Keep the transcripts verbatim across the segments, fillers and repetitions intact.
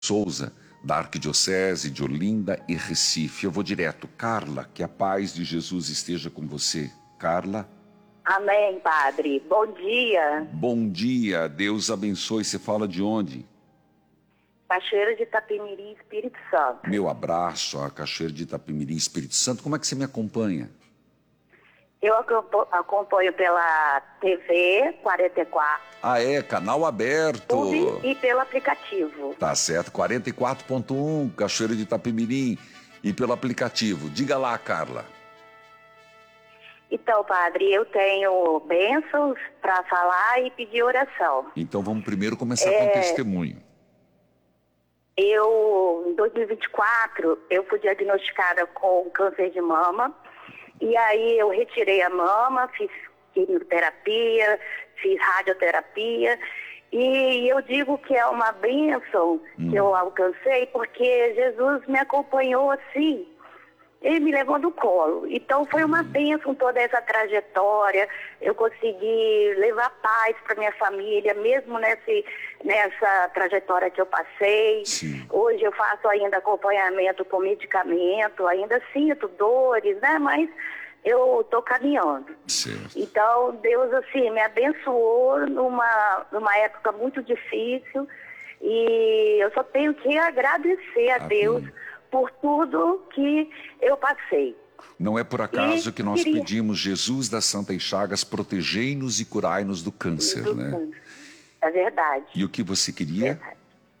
Souza, da Arquidiocese de Olinda e Recife. Eu vou direto. Carla, que a paz de Jesus esteja com você. Carla. Amém, padre. Bom dia. Bom dia, Deus abençoe. Você fala de onde? Cachoeira de Itapemirim, Espírito Santo. Meu abraço a Cachoeira de Itapemirim, Espírito Santo. Como é que você me acompanha? Eu acompanho pela T V quarenta e quatro. Ah, é? Canal aberto. E pelo aplicativo. Tá certo, quarenta e quatro ponto um, Cachoeira de Itapemirim. E pelo aplicativo. Diga lá, Carla. Então, padre, eu tenho bênçãos para falar e pedir oração. Então vamos primeiro começar é... com o testemunho. Eu, em dois mil e vinte e quatro, eu fui diagnosticada com câncer de mama. E aí eu retirei a mama, fiz quimioterapia, fiz radioterapia. E eu digo que é uma bênção hum. que eu alcancei, porque Jesus me acompanhou assim. Ele me levou no colo. Então foi uma bênção toda essa trajetória. Eu consegui levar paz para minha família, mesmo nesse, nessa trajetória que eu passei. Sim. Hoje eu faço ainda acompanhamento com medicamento, ainda sinto dores, né? Mas eu estou caminhando. Certo. Então Deus assim me abençoou numa, numa época muito difícil. E eu só tenho que agradecer a Amém. Deus por tudo que eu passei. Não é por acaso e que nós queria... pedimos, Jesus das Santas Chagas, protegei-nos e curai-nos do câncer, do né? Câncer. É verdade. E o que você queria? Verdade.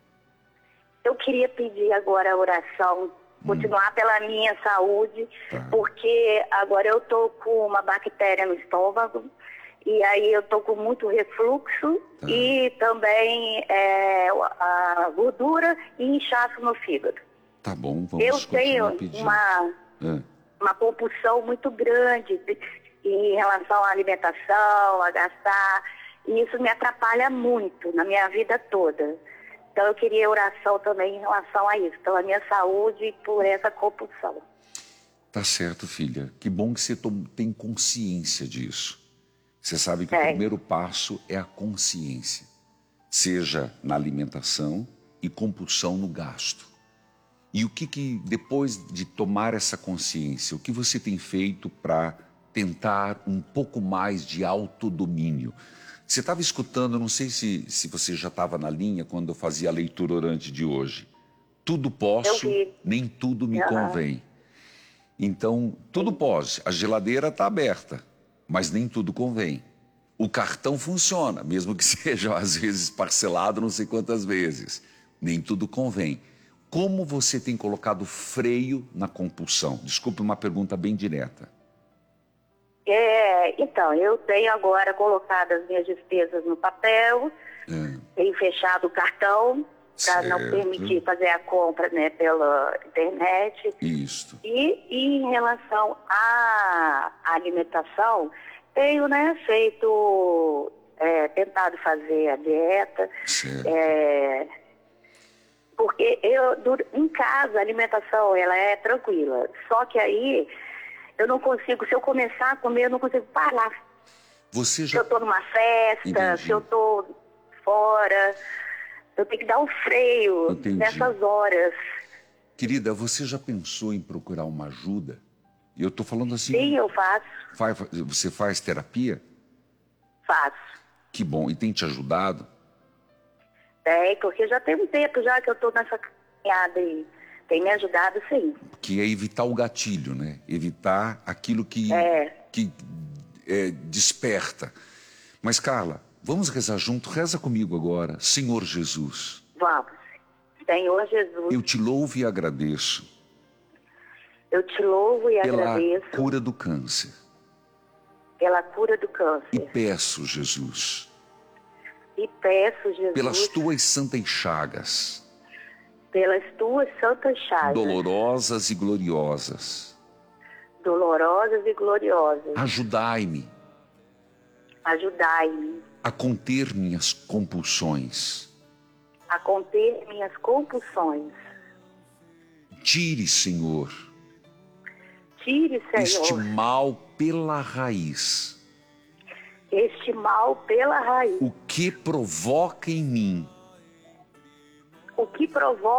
Eu queria pedir agora a oração, continuar hum. pela minha saúde, tá. porque agora eu tô com uma bactéria no estômago, e aí eu tô com muito refluxo tá. e também é, a gordura e inchaço no fígado. Tá bom, vamos Eu tenho uma, é. uma compulsão muito grande em relação à alimentação, a gastar, e isso me atrapalha muito na minha vida toda. Então eu queria oração também em relação a isso, pela minha saúde e por essa compulsão. Tá certo, filha. Que bom que você tem consciência disso. Você sabe que é. o primeiro passo é a consciência, seja na alimentação e compulsão no gasto. E o que, que, depois de tomar essa consciência, o que você tem feito para tentar um pouco mais de autodomínio? Você estava escutando, não sei se, se você já estava na linha quando eu fazia a leitura orante de hoje. Tudo posso, nem tudo me uhum. convém. Então, tudo pode. A geladeira está aberta, mas nem tudo convém. O cartão funciona, mesmo que seja às vezes parcelado não sei quantas vezes. Nem tudo convém. Como você tem colocado freio na compulsão? Desculpe, uma pergunta bem direta. É, então, eu tenho agora colocado as minhas despesas no papel, é. tenho fechado o cartão para não permitir fazer a compra, né, pela internet. Isso. E, e em relação à alimentação, tenho, né, feito, é, tentado fazer a dieta. Certo. É, Porque eu, em casa, a alimentação, ela é tranquila. Só que aí, eu não consigo, se eu começar a comer, eu não consigo parar. Você já... Se eu estou numa festa, Entendi. se eu estou fora, eu tenho que dar um freio Entendi. nessas horas. Querida, você já pensou em procurar uma ajuda? Eu estou falando assim... Sim, eu faço. Faz, você faz terapia? Faço. Que bom. E tem te ajudado? É, porque já tem um tempo já que eu estou nessa caminhada e tem me ajudado, sim. Que é evitar o gatilho, né? Evitar aquilo que, é. que é, desperta. Mas, Carla, vamos rezar junto? Reza comigo agora. Senhor Jesus. Vamos. Senhor Jesus. Eu te louvo e agradeço. Eu te louvo e pela agradeço. Pela cura do câncer. Pela cura do câncer. E peço, Jesus. E peço, Jesus, pelas tuas santas chagas, pelas tuas santas chagas, dolorosas e gloriosas, dolorosas e gloriosas, ajudai-me, ajudai-me a conter minhas compulsões, a conter minhas compulsões. Tire, Senhor, tire, Senhor, este mal pela raiz. Este mal pela raiz. O que provoca em mim o o que provoca